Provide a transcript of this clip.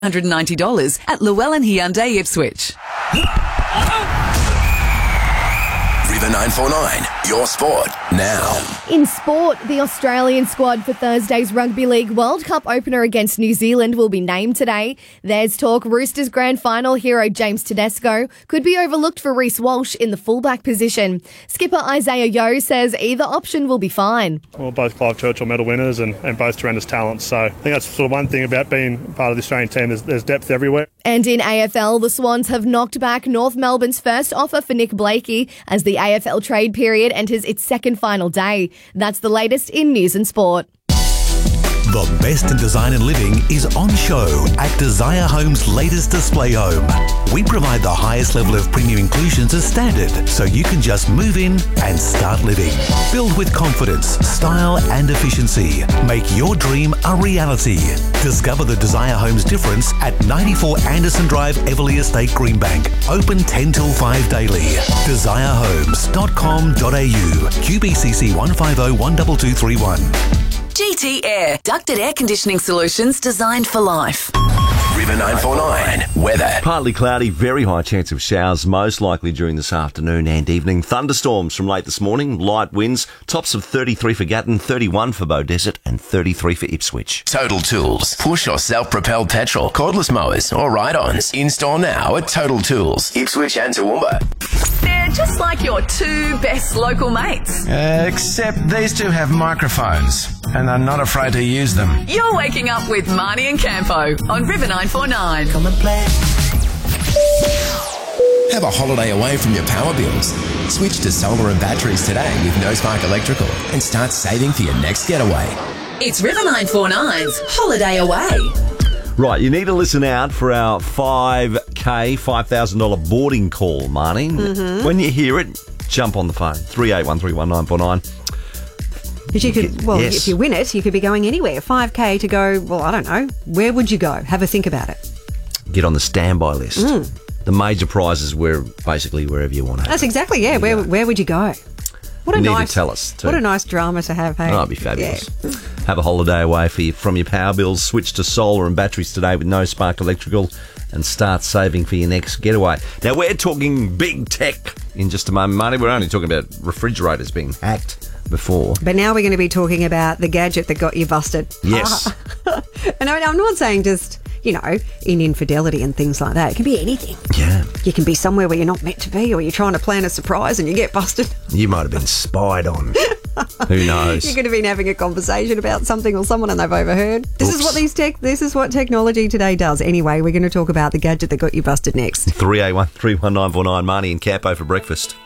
$190 at Llewellyn Hyundai Ipswich. River 949, your sport now. In sport, the Australian squad for Thursday's Rugby League World Cup opener against New Zealand will be named today. There's talk Roosters grand final hero James Tedesco could be overlooked for Reece Walsh in the fullback position. Skipper Isaiah Yeo says either option will be fine. Well, both Clive Churchill medal winners and both tremendous talents. So I think that's sort of one thing about being part of the Australian team. There's depth everywhere. And in AFL, the Swans have knocked back North Melbourne's first offer for Nick Blakey as the AFL trade period enters its second final day. That's the latest in news and sport. The best in design and living is on show at Desire Home's latest display home. We provide the highest level of premium inclusions as standard, so you can just move in and start living. Build with confidence, style and efficiency. Make your dream a reality. Discover the Desire Home's difference at 94 Anderson Drive, Everleigh Estate, Greenbank. Open 10 till 5 daily. DesireHomes.com.au. QBCC 150 12231. GT Air, ducted air conditioning solutions designed for life. River 949, weather. Partly cloudy, very high chance of showers, most likely during this afternoon and evening. Thunderstorms from late this morning, light winds, tops of 33 for Gatton, 31 for Beaudesert and 33 for Ipswich. Total Tools. Push or self-propelled petrol, cordless mowers or ride-ons. Install now at Total Tools, Ipswich and Toowoomba. They're just like your two best local mates. Except these two have microphones and are not afraid to use them. You're waking up with Marnie and Campo on River 949. Come and play. Have a holiday away from your power bills. Switch to solar and batteries today with No Spark Electrical and start saving for your next getaway. It's River 949's Holiday Away. Right, you need to listen out for our $5K, $5,000 boarding call, Marnie. Mm-hmm. When you hear it, jump on the phone, 38131949. Because you could, well, yes. If you win it, you could be going anywhere. 5K to go, well, I don't know. Where would you go? Have a think about it. Get on the standby list. The major prizes were basically wherever you want to. That's exactly, yeah. Where would you go? What you a need nice, to tell us too. What a nice drama to have, hey? Oh, it'd be fabulous. Yeah. Have a holiday away from your power bills. Switch to solar and batteries today with No Spark Electrical and start saving for your next getaway. Now, we're talking big tech in just a moment, Marty. We're only talking about refrigerators being hacked before. But now we're going to be talking about the gadget that got you busted. Yes. And I'm not saying just, you know, in infidelity and things like that. It can be anything. Yeah. You can be somewhere where you're not meant to be, or you're trying to plan a surprise and you get busted. You might have been spied on. Who knows? You could have been having a conversation about something or someone and they've overheard. This is what technology today does. Anyway, we're going to talk about the gadget that got you busted next. 38131949, Marnie and Capo for breakfast.